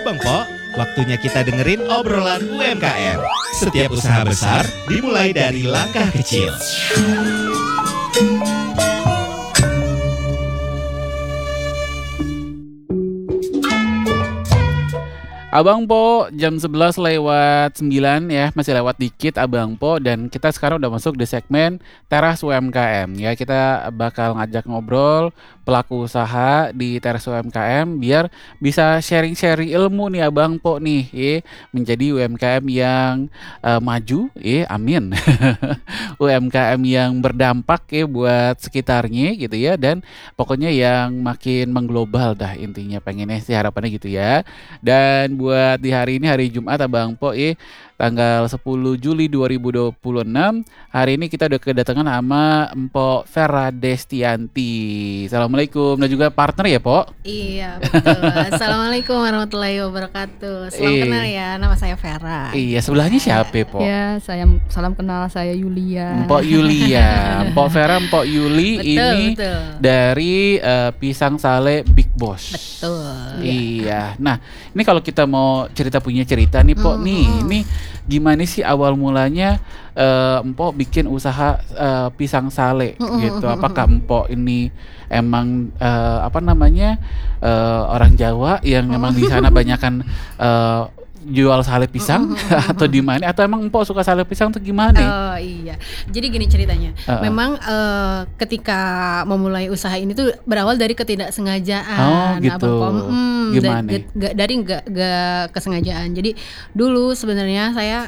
Abang Po, waktunya kita dengerin obrolan UMKM. Setiap usaha besar dimulai dari langkah kecil. Abang Po, jam 11 lewat 9 ya, masih lewat dikit Abang Po. Dan kita sekarang udah masuk di segmen Teras UMKM ya. Kita bakal ngajak ngobrol pelaku usaha di Teras UMKM biar bisa sharing-sharing ilmu nih Abang Po nih ya, menjadi UMKM yang maju ya, amin. UMKM yang berdampak ya buat sekitarnya gitu ya. Dan pokoknya yang makin mengglobal dah intinya, pengennya sih harapannya gitu ya. Dan buat di hari ini, hari Jumat Abang Po, tanggal 10 Juli 2026, hari ini kita udah kedatangan sama Mpok Vera Destianti. Assalamualaikum, dan juga partner ya Po? Iya betul. Assalamualaikum warahmatullahi wabarakatuh. Salam kenal ya, nama saya Vera. Iya, sebelahnya siapa Po? Ya, salam kenal, saya Yulia. Mpok Yulia, Mpok Vera, Mpok Yuli. Betul, ini betul. Dari Pisang Sale Big Boss. Betul. Iya. Nah, ini kalau kita mau punya cerita nih Po, ini gimana sih awal mulanya Empok bikin usaha pisang sale gitu? Apakah Empok ini emang orang Jawa yang memang di sana banyakan jual sale pisang atau di mana, atau emang Empok suka sale pisang atau gimana? Oh iya, jadi gini ceritanya. Memang ketika memulai usaha ini tuh berawal dari ketidaksengajaan. Oh gitu. Gimana? Dari nggak kesengajaan. Jadi dulu sebenarnya saya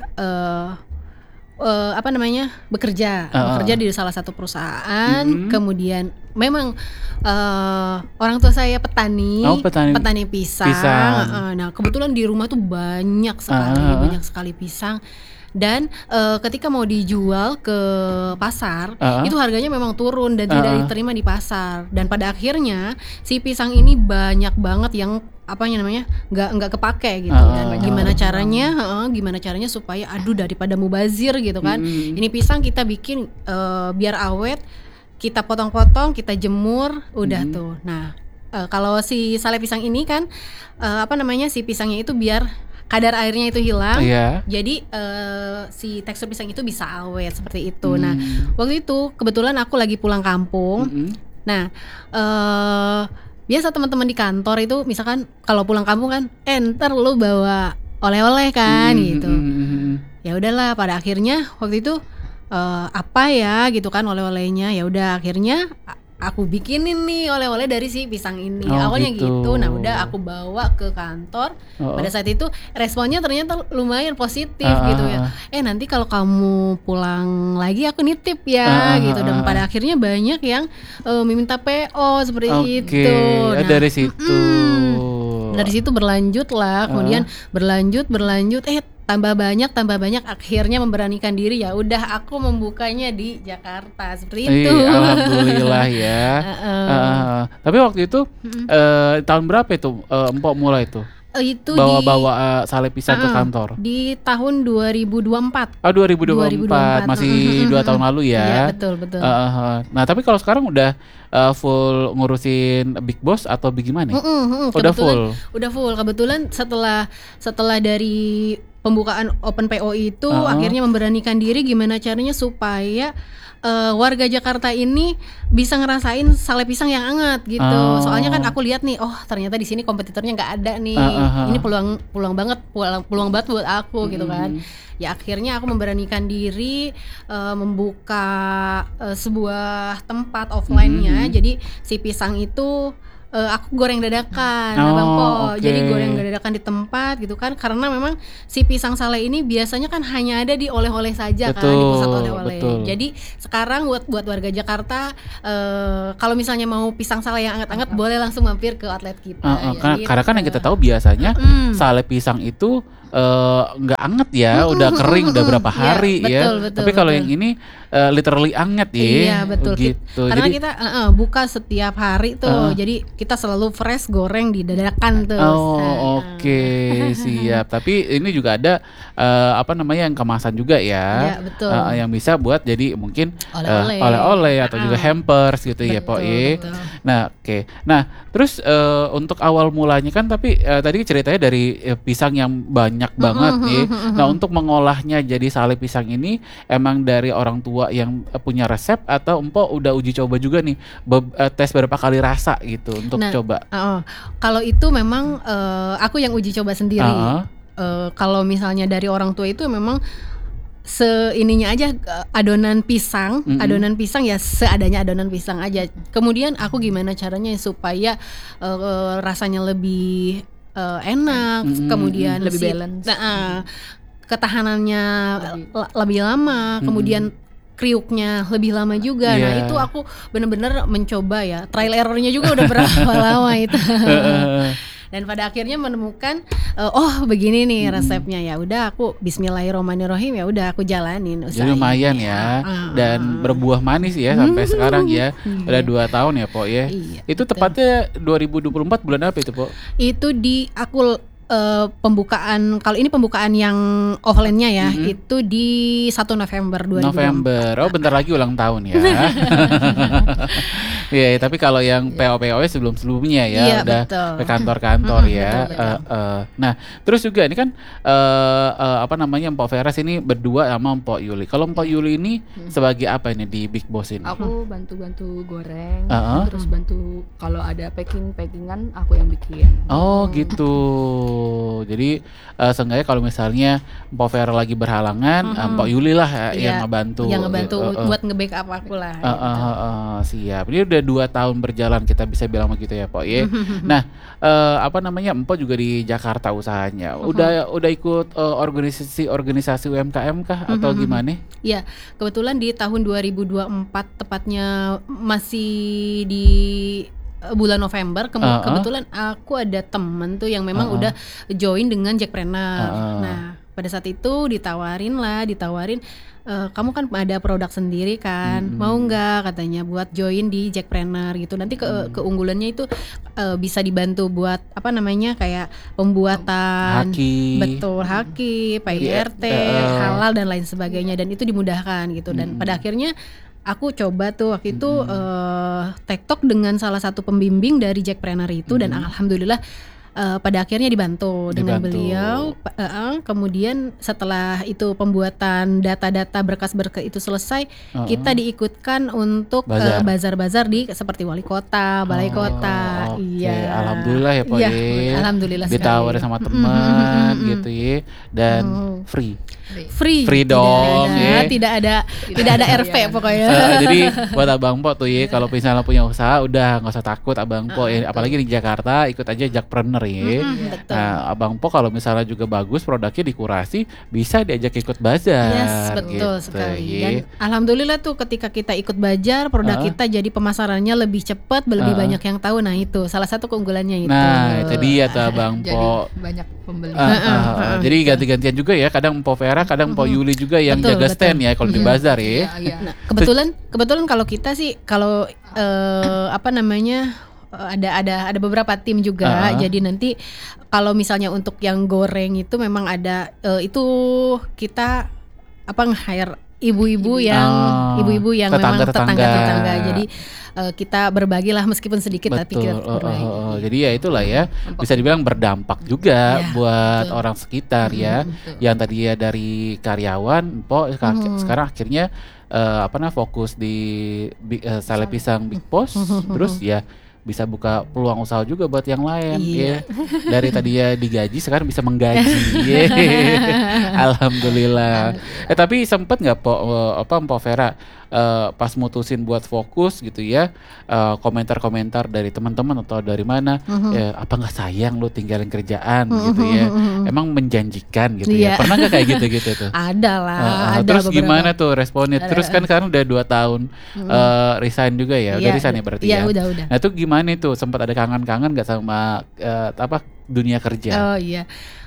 bekerja di salah satu perusahaan. Kemudian memang orang tua saya petani pisang. Nah kebetulan di rumah tuh banyak sekali pisang. Dan ketika mau dijual ke pasar, itu harganya memang turun dan tidak diterima di pasar. Dan pada akhirnya si pisang ini banyak banget yang nggak kepake gitu. Dan gimana caranya supaya daripada mubazir gitu kan. Ini pisang kita bikin biar awet, kita potong-potong, kita jemur, udah tuh. Nah kalau si sale pisang ini kan si pisangnya itu biar kadar airnya itu hilang, jadi si tekstur pisang itu bisa awet seperti itu. Nah waktu itu kebetulan aku lagi pulang kampung. Nah biasa teman-teman di kantor itu misalkan kalau pulang kampung kan, ntar lu bawa oleh-oleh kan gitu. Ya udahlah, pada akhirnya waktu itu apa ya gitu kan oleh-olehnya. Ya udah akhirnya aku bikinin nih oleh-oleh dari si pisang ini. Awalnya gitu. Nah udah aku bawa ke kantor. Pada saat itu responnya ternyata lumayan positif gitu ya. Nanti kalau kamu pulang lagi aku nitip ya gitu. Dan pada akhirnya banyak yang meminta PO seperti itu. Nah, dari situ. Dari situ berlanjut lah. Kemudian berlanjut. Tambah banyak, akhirnya memberanikan diri, ya udah aku membukanya di Jakarta seperti itu. Alhamdulillah ya. Tapi waktu itu tahun berapa itu Empok mulai itu? Itu bawa sale pisang ke kantor? Di tahun 2024. 2024, masih 2 tahun lalu ya. Iya, betul. Nah, tapi kalau sekarang udah full ngurusin Big Boss atau bagaimana? Udah full. Kebetulan setelah dari pembukaan Open PO itu akhirnya memberanikan diri gimana caranya supaya warga Jakarta ini bisa ngerasain sale pisang yang hangat gitu. Soalnya kan aku lihat nih, ternyata di sini kompetitornya nggak ada nih. Ini peluang banget buat aku gitu kan. Ya akhirnya aku memberanikan diri membuka sebuah tempat offline-nya. Jadi si pisang itu aku goreng dadakan, Bang Po. Jadi goreng dadakan di tempat gitu kan, karena memang si pisang sale ini biasanya kan hanya ada di oleh-oleh saja, kan di pusat oleh-oleh. Jadi sekarang buat warga Jakarta, kalau misalnya mau pisang sale yang hangat-hangat boleh langsung mampir ke outlet kita. Karena kan yang kita tahu biasanya sale pisang itu nggak anget ya, udah kering udah berapa hari ya. Betul, tapi kalau yang ini literally anget ya. Iya betul. Gitu. Karena jadi, kita buka setiap hari tuh, jadi kita selalu fresh goreng di dadakan tuh. Oke, siap. Tapi ini juga ada yang kemasan juga ya. Iya betul. Yang bisa buat jadi mungkin oleh-oleh atau juga hampers gitu ya, Po. Nah, oke. Nah, terus untuk awal mulanya kan tapi tadi ceritanya dari pisang yang banyak banget ya. Nah, untuk mengolahnya jadi sale pisang ini emang dari orang tua yang punya resep atau Empo udah uji coba juga nih tes beberapa kali rasa gitu untuk coba? Kalau itu memang aku yang uji coba sendiri. Kalau misalnya dari orang tua itu memang seininya aja adonan pisang ya seadanya adonan pisang aja. Kemudian aku gimana caranya supaya rasanya lebih enak, kemudian lebih balance, ketahanannya lebih lama, kemudian kriuknya lebih lama juga. Nah itu aku benar-benar mencoba ya, trial errornya juga udah berapa lama itu. Dan pada akhirnya menemukan begini nih resepnya. Ya udah aku bismillahirrahmanirrahim, ya udah aku jalanin usaha. Jadi lumayan ya. Dan berbuah manis ya sampai sekarang ya. Udah 2 tahun ya, Po ya. Iya, itu tepatnya 2024 bulan apa itu, Po? Itu di aku pembukaan, kalau ini pembukaan yang offline-nya ya, itu di 1 November 2024. November. Oh, bentar lagi ulang tahun ya. Iya, tapi kalau yang PO-PO sebelum-sebelumnya ya udah betul. ke kantor-kantor ya. Betul. Nah, terus juga ini kan Mpok Veras ini berdua sama Mpok Yuli. Kalau Mpok Yuli ini sebagai apa ini di Big Boss ini? Aku bantu-bantu goreng, terus bantu kalau ada packingan aku yang bikin. Oh, gitu. Jadi seenggaknya kalau misalnya Mpok Vera lagi berhalangan, Mpok Yuli lah yang ngebantu. Yang ngebantu buat nge-backup aku lah. Siap. Ini udah 2 tahun berjalan, kita bisa bilang begitu ya, Po ya. Nah, Mpok juga di Jakarta usahanya. Udah ikut organisasi UMKM kah atau gimana? Iya, kebetulan di tahun 2024 tepatnya masih di bulan November kebetulan aku ada temen tuh yang memang udah join dengan Jackpreneur. Nah, pada saat itu ditawarin kamu kan ada produk sendiri kan, mau nggak katanya buat join di Jackpreneur gitu. Nanti keunggulannya itu bisa dibantu buat kayak pembuatan haki, PIRT, halal dan lain sebagainya, dan itu dimudahkan gitu. Dan pada akhirnya aku coba tuh waktu itu TikTok dengan salah satu pembimbing dari Jackpreneur itu, dan alhamdulillah pada akhirnya dibantu dengan beliau. Kemudian setelah itu pembuatan data-data berkas-berkas itu selesai, kita diikutkan untuk bazar-bazar di seperti wali kota, balai kota. Iya. Alhamdulillah ya, Po. Iya, alhamdulillah ditawarin sama teman gitu ya, dan free dong ya. Tidak ada RP pokoknya. Jadi buat Abang Po tuh ya, kalau misalnya punya usaha udah nggak usah takut Abang Po ya, apalagi di Jakarta ikut aja Jackpreneur ya. Nah, Abang Po kalau misalnya juga bagus produknya dikurasi, bisa diajak ikut bazar. Yes, betul gitu, sekali. ya. Dan alhamdulillah tuh ketika kita ikut bazar, produk kita jadi pemasarannya lebih cepat, lebih banyak yang tahu. Nah, itu salah satu keunggulannya itu. Nah, itu dia tuh Abang Po. Jadi banyak pembeli. Jadi ganti-gantian juga ya, kadang Mpok Vera, kadang Mpok Yuli juga yang jaga stand ya kalau di bazar ya. Nah, kebetulan kalau kita sih kalau ada beberapa tim juga. Jadi nanti kalau misalnya untuk yang goreng itu memang ada itu kita nge-hire ibu-ibu yang memang tetangga. Jadi kita berbagilah meskipun sedikit. Betul. Tapi kita berbagi. Jadi ya itulah ya, bisa dibilang berdampak juga buat orang sekitar ya. Yang tadi ya dari karyawan sekarang akhirnya fokus di sale pisang Big Boss. Terus ya bisa buka peluang usaha juga buat yang lain ya. Dari tadi ya digaji, sekarang bisa menggaji. Alhamdulillah. Tapi sempet nggak Mpok Vera pas mutusin buat fokus gitu ya, komentar-komentar dari teman-teman atau dari mana, apa nggak sayang lu tinggalin kerjaan gitu ya, emang menjanjikan gitu ya, pernah nggak kayak gitu tuh? Ada lah. Terus gimana tuh responnya? Terus kan sekarang udah 2 tahun resign juga ya, udah resign ya berarti ya? Udah. Nah itu gimana tuh, sempat ada kangen-kangen nggak sama dunia kerja? Oh iya.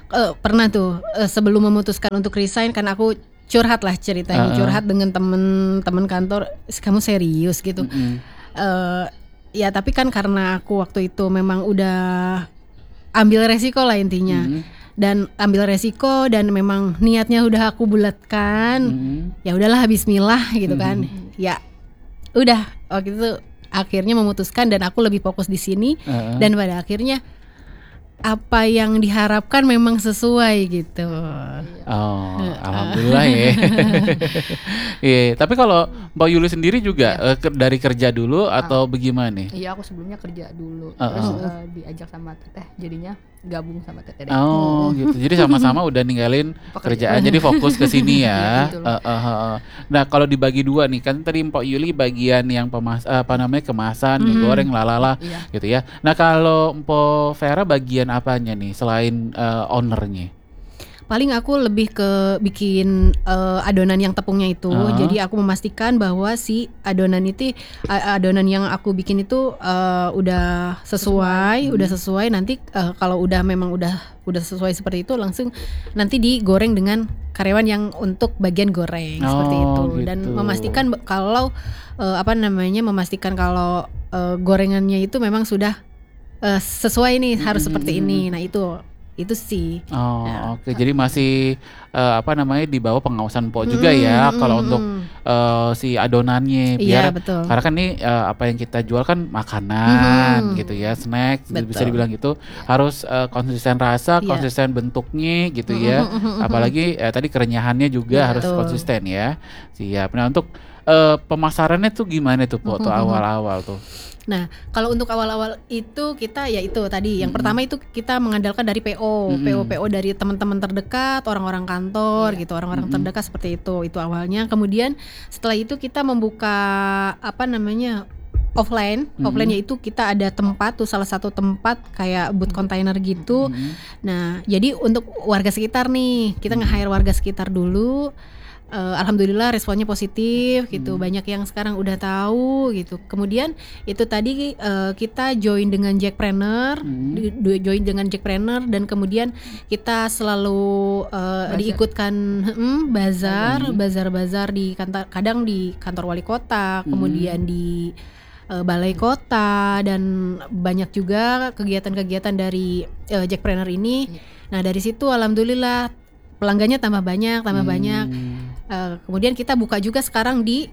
pernah tuh sebelum memutuskan untuk resign kan aku curhat lah ceritanya, curhat dengan temen kantor, kamu serius gitu. Ya tapi kan karena aku waktu itu memang udah ambil resiko lah intinya. Dan ambil resiko dan memang niatnya udah aku bulatkan. Ya udahlah bismillah gitu kan. Ya udah waktu itu akhirnya memutuskan dan aku lebih fokus di sini dan pada akhirnya apa yang diharapkan memang sesuai gitu. Alhamdulillah ya. Iya, tapi kalau Mbak Yuli sendiri juga dari kerja dulu atau bagaimana nih? Iya, aku sebelumnya kerja dulu, terus diajak sama Teteh, jadinya gabung sama Teteh. Gitu. Jadi sama-sama udah ninggalin kerjaan, jadi fokus ke sini ya. Nah, kalau dibagi dua nih, kan tadi Mbak Yuli bagian yang kemasan, goreng, lalala, gitu ya. Nah, kalau Mbak Vera bagian apanya nih selain ownernya? Paling aku lebih ke bikin adonan yang tepungnya itu. Jadi aku memastikan bahwa si adonan yang aku bikin itu udah sesuai. Nanti kalau memang udah sesuai seperti itu, langsung nanti digoreng dengan karyawan yang untuk bagian goreng seperti itu. Gitu. Dan memastikan kalau gorengannya itu memang sudah sesuai nih, harus seperti ini. Nah itu sih. Oke. Jadi masih di bawah pengawasan Po juga ya kalau untuk si adonannya biar betul. Karena kan nih apa yang kita jual kan makanan gitu ya, snack bisa dibilang gitu, harus konsisten rasa, konsisten bentuknya gitu ya. Apalagi tadi kerenyahannya juga harus konsisten ya. Siap. Nah, untuk pemasarannya tuh gimana tuh Po tuh awal-awal tuh? Nah, kalau untuk awal-awal itu kita ya itu tadi yang pertama itu kita mengandalkan dari PO dari teman-teman terdekat, orang-orang kantor gitu, orang-orang terdekat seperti itu awalnya. Kemudian setelah itu kita membuka offline yaitu kita ada tempat tuh, salah satu tempat kayak booth container gitu. Nah, jadi untuk warga sekitar nih, kita nge-hire warga sekitar dulu. Alhamdulillah responnya positif gitu, banyak yang sekarang udah tahu gitu. Kemudian itu tadi kita join dengan Jackpreneur, dan kemudian kita selalu diikutkan bazar di kantor, kadang di kantor wali kota, kemudian di balai kota, dan banyak juga kegiatan-kegiatan dari Jackpreneur ini. Nah dari situ alhamdulillah pelanggannya tambah banyak. Kemudian kita buka juga sekarang di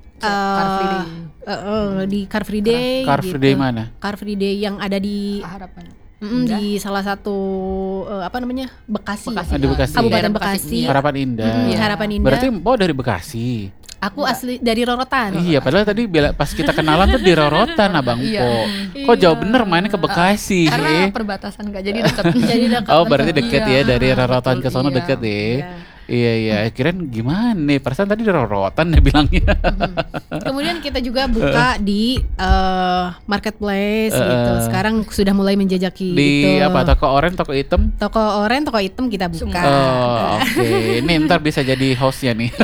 di Car Free Day. Car Free Day mana? Car Free Day yang ada di Harapan. Di salah satu Bekasi. Di Bekasi. Kabupaten Bekasi. Harapan Indah. Harapan Indah. Berarti Mbak dari Bekasi. Aku asli dari Rorotan. Iya, padahal tadi pas kita kenalan tuh di Rorotan Abang Po. Kok jauh bener mainnya ke Bekasi? Karena perbatasan Kak, jadi dekat. Berarti deket ya, dari Rorotan ke sono deket ya. Iya, kirain gimana nih? Perasaan tadi di Rorotan ya bilangnya. Kemudian kita juga buka di marketplace gitu. Sekarang sudah mulai menjajaki di itu. Toko oren, toko hitam? Toko oren, toko hitam kita buka. Oke. Ini ntar bisa jadi hostnya nih.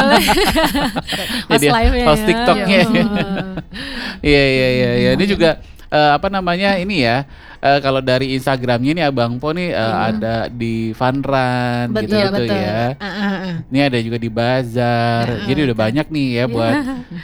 Host live-nya. Host TikToknya. Iya. Ini juga ini ya. Kalau dari Instagramnya nih Abang Po nih ada di Funrun gitu ya. Ini ada juga di bazar. Jadi udah banyak nih ya buat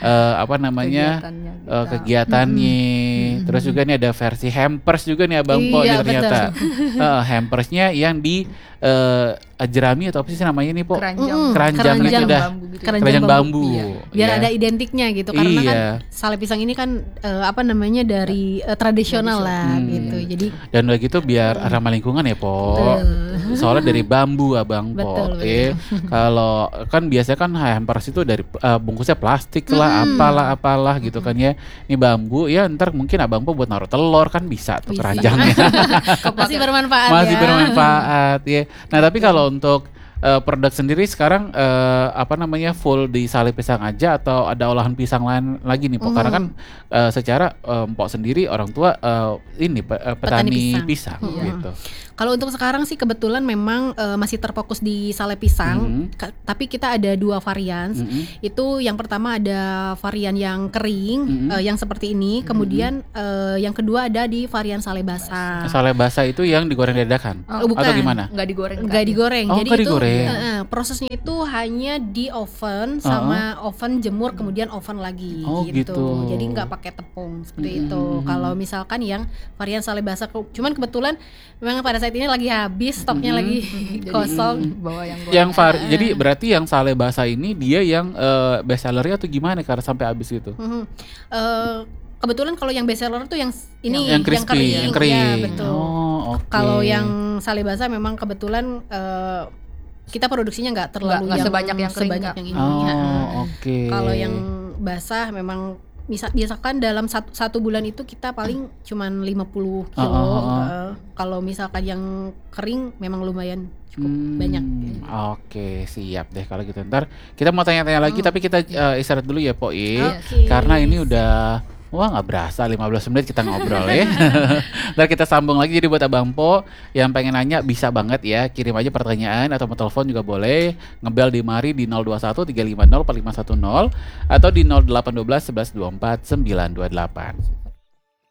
kegiatannya. Terus juga nih ada versi hampers juga nih Abang Po nih ternyata. Hampersnya yang di jerami atau apa sih namanya nih Po? Keranjang itu udah. Keranjang bambu. Biar ada identiknya gitu, karena kan sale pisang ini kan dari tradisional lah gitu. Jadi dan udah gitu biar ramah lingkungan ya Po. Soalnya dari bambu Abang Po. Kalau kan biasanya kan hampers itu dari bungkusnya plastik lah, apalah gitu kan ya. Ini bambu ya, ntar mungkin Abang Po buat naruh telur kan bisa tuh keranjangnya. Masih bermanfaat. Masih bermanfaat ya. Nah tapi kalau untuk produk sendiri sekarang full di sale pisang aja atau ada olahan pisang lain lagi nih Po? Karena kan secara Mpok sendiri orang tua petani pisang gitu. Kalau untuk sekarang sih kebetulan memang masih terfokus di sale pisang, tapi kita ada 2 varian. Itu yang pertama ada varian yang kering, yang seperti ini. Kemudian yang kedua ada di varian sale basah. Sale basah itu yang digoreng dadakan? Bukan. Atau gimana? Nggak digoreng. Jadi itu prosesnya itu hanya di oven sama oven jemur kemudian oven lagi gitu. Jadi nggak pakai tepung seperti itu. Kalau misalkan yang varian sale basah, cuman kebetulan memang pada saat ini lagi habis, stoknya lagi kosong. Jadi berarti yang sale basah ini dia yang best sellernya atau gimana karena sampai habis gitu? Kebetulan kalau yang best seller tuh yang ini yang crispy, yang kering. Ya, betul. Kalau yang sale basah memang kebetulan kita produksinya nggak terlalu sebanyak yang ini. Kalau yang basah memang misalkan dalam satu bulan itu kita paling cuman 50 kilo. Kalau misalkan yang kering memang lumayan cukup banyak. Oke, siap deh kalau gitu. Ntar kita mau tanya-tanya lagi tapi kita istirahat dulu ya Po. Karena ini udah nggak berasa 15 menit kita ngobrol ya. Ntar kita sambung lagi. Jadi buat Abang Po yang pengen nanya bisa banget ya, kirim aja pertanyaan atau mau telepon juga boleh. Ngebel di Mari di 021 350 4510 atau di 0812 11 24 928.